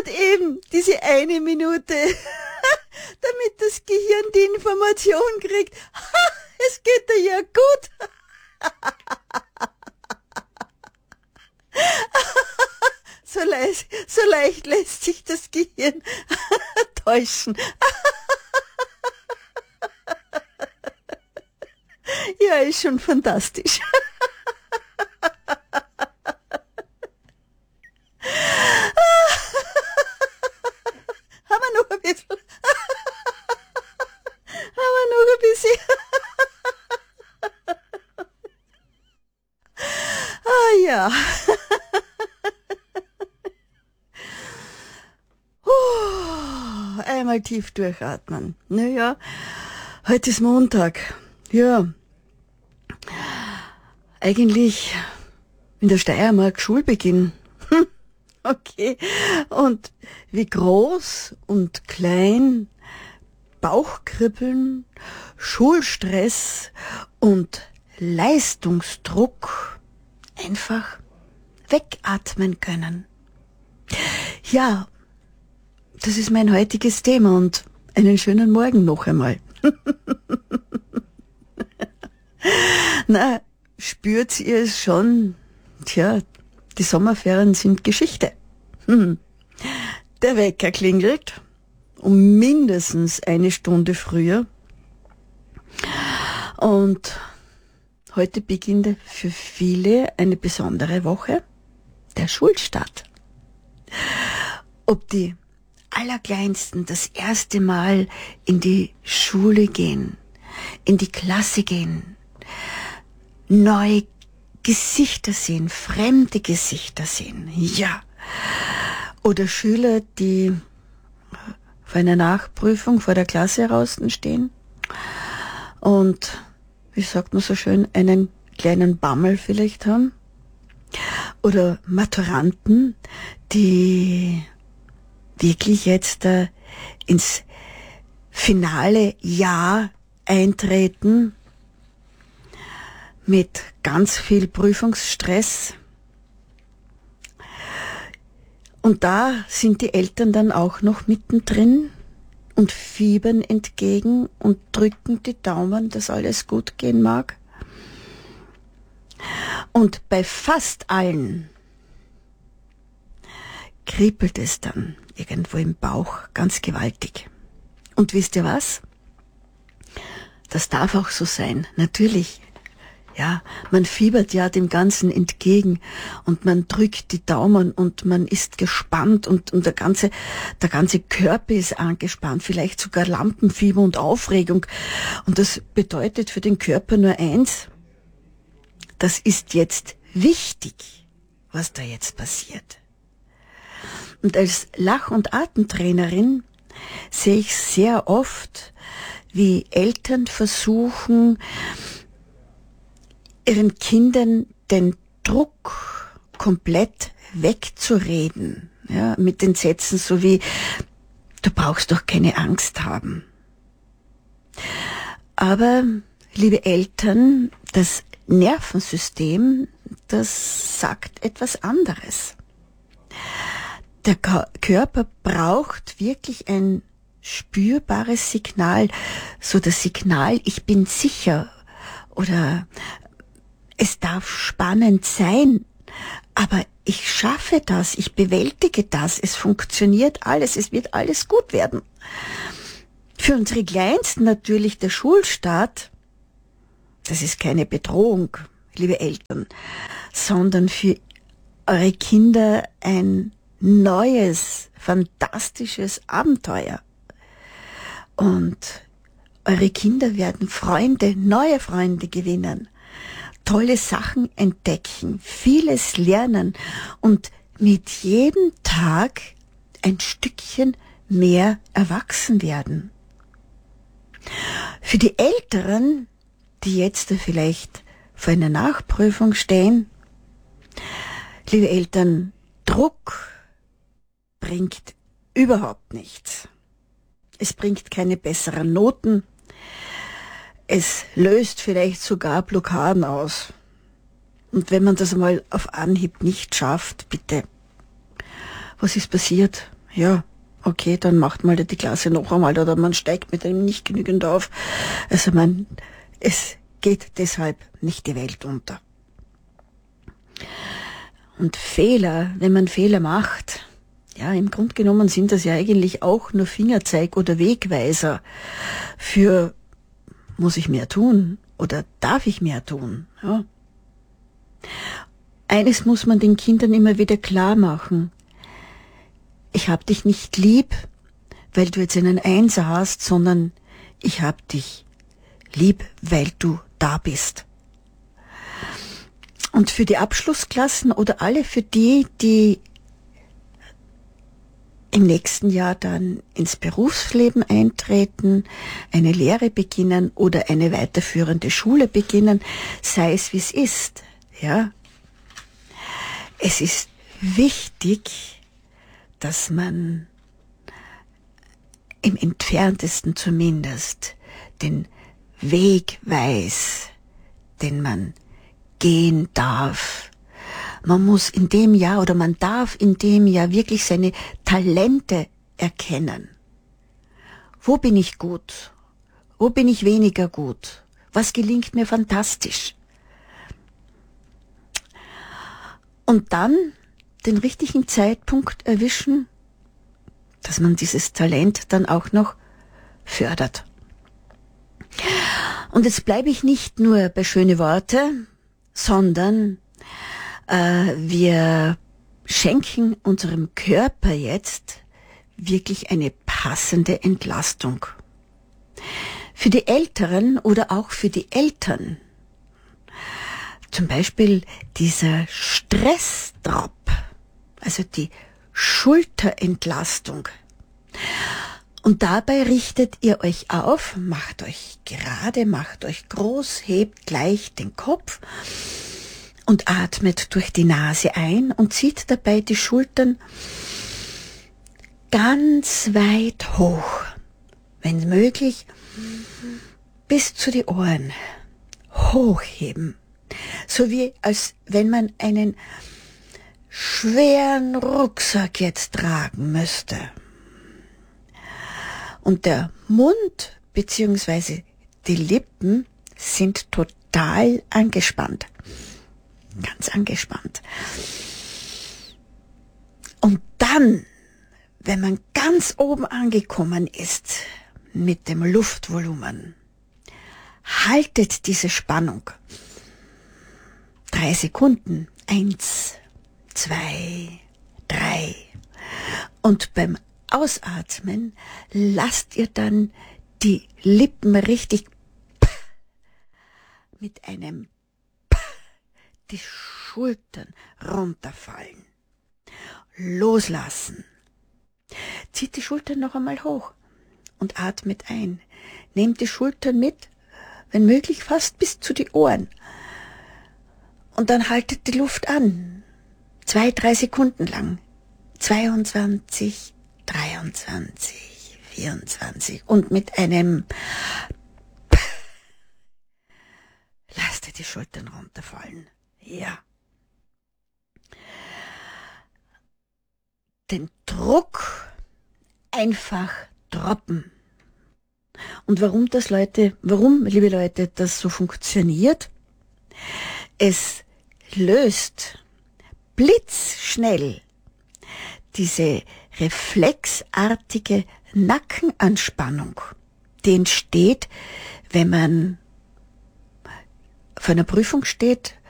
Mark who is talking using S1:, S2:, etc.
S1: hat eben diese eine Minute, damit das Gehirn die Information kriegt. Ha, es geht dir ja gut. So leicht lässt sich das Gehirn täuschen. Ja, ist schon fantastisch. Haben wir noch ein bisschen? Haben wir noch ein bisschen? Ah ja. Einmal tief durchatmen. Naja, heute ist Montag. Ja. Eigentlich in der Steiermark Schulbeginn. Okay. Und wie groß und klein Bauchkribbeln, Schulstress und Leistungsdruck einfach wegatmen können. Ja, das ist mein heutiges Thema und einen schönen Morgen noch einmal. Na, spürt ihr es schon? Tja, die Sommerferien sind Geschichte. Der Wecker klingelt um mindestens eine Stunde früher. Und heute beginnt für viele eine besondere Woche, der Schulstart. Ob die Allerkleinsten das erste Mal in die Schule gehen, in die Klasse gehen, neue Gesichter sehen, fremde Gesichter sehen, ja. Oder Schüler, die vor einer Nachprüfung vor der Klasse draußen stehen und, wie sagt man so schön, einen kleinen Bammel vielleicht haben. Oder Maturanten, die wirklich jetzt ins finale Jahr eintreten mit ganz viel Prüfungsstress. Und da sind die Eltern dann auch noch mittendrin und fiebern entgegen und drücken die Daumen, dass alles gut gehen mag. Und bei fast allen kribbelt es dann irgendwo im Bauch ganz gewaltig. Und wisst ihr was? Das darf auch so sein, natürlich. Ja, man fiebert ja dem Ganzen entgegen und man drückt die Daumen und man ist gespannt und der ganze Körper ist angespannt, vielleicht sogar Lampenfieber und Aufregung. Und das bedeutet für den Körper nur eins: Das ist jetzt wichtig, was da jetzt passiert. Und als Lach- und Atemtrainerin sehe ich sehr oft, wie Eltern versuchen, ihren Kindern den Druck komplett wegzureden. Ja, mit den Sätzen so wie: Du brauchst doch keine Angst haben. Aber, liebe Eltern, das Nervensystem, das sagt etwas anderes. Der Körper braucht wirklich ein spürbares Signal, so das Signal: Ich bin sicher oder es darf spannend sein, aber ich schaffe das, ich bewältige das, es funktioniert alles, es wird alles gut werden. Für unsere Kleinsten natürlich der Schulstart, das ist keine Bedrohung, liebe Eltern, sondern für eure Kinder ein neues, fantastisches Abenteuer. Und eure Kinder werden neue Freunde gewinnen, tolle Sachen entdecken, vieles lernen und mit jedem Tag ein Stückchen mehr erwachsen werden. Für die Älteren, die jetzt vielleicht vor einer Nachprüfung stehen, liebe Eltern, Druck bringt überhaupt nichts. Es bringt keine besseren Noten. Es löst vielleicht sogar Blockaden aus. Und wenn man das mal auf Anhieb nicht schafft, bitte, was ist passiert? ja, okay, dann macht mal die Klasse noch einmal oder man steigt mit einem nicht genügend auf. Also es geht deshalb nicht die Welt unter. Und Fehler, wenn man Fehler macht, ja, im Grunde genommen sind das ja eigentlich auch nur Fingerzeig oder Wegweiser für, muss ich mehr tun oder darf ich mehr tun? Ja. Eines muss man den Kindern immer wieder klar machen. Ich hab dich nicht lieb, weil du jetzt einen Einser hast, sondern ich hab dich lieb, weil du da bist. Und für die Abschlussklassen oder alle für die, die im nächsten Jahr dann ins Berufsleben eintreten, eine Lehre beginnen oder eine weiterführende Schule beginnen, sei es wie es ist, ja. Es ist wichtig, dass man im Entferntesten zumindest den Weg weiß, den man gehen darf. Man muss in dem Jahr oder man darf in dem Jahr wirklich seine Talente erkennen. Wo bin ich gut? Wo bin ich weniger gut? Was gelingt mir fantastisch? Und dann den richtigen Zeitpunkt erwischen, dass man dieses Talent dann auch noch fördert. Und jetzt bleibe ich nicht nur bei schöne Worte, sondern wir schenken unserem Körper jetzt wirklich eine passende Entlastung. Für die Älteren oder auch für die Eltern. Zum Beispiel dieser Stressdrop, also die Schulterentlastung. Und dabei richtet ihr euch auf, macht euch gerade, macht euch groß, hebt gleich den Kopf und atmet durch die Nase ein und zieht dabei die Schultern ganz weit hoch, wenn möglich bis zu die Ohren hochheben. So wie als wenn man einen schweren Rucksack jetzt tragen müsste. Und der Mund bzw. die Lippen sind total angespannt. Ganz angespannt. Und dann, wenn man ganz oben angekommen ist mit dem Luftvolumen, haltet diese Spannung 3 Sekunden. 1, 2, 3. Und beim Ausatmen lasst ihr dann die Lippen richtig mit einem die Schultern runterfallen. Loslassen. Zieht die Schultern noch einmal hoch und atmet ein. Nehmt die Schultern mit, wenn möglich fast bis zu die Ohren. Und dann haltet die Luft an. 2, 3 Sekunden lang. 22, 23, 24. Und mit einem lasst ihr die Schultern runterfallen. Ja. Den Druck einfach droppen. Und warum, liebe Leute, das so funktioniert? Es löst blitzschnell diese reflexartige Nackenanspannung, die entsteht, wenn man vor einer Prüfung steht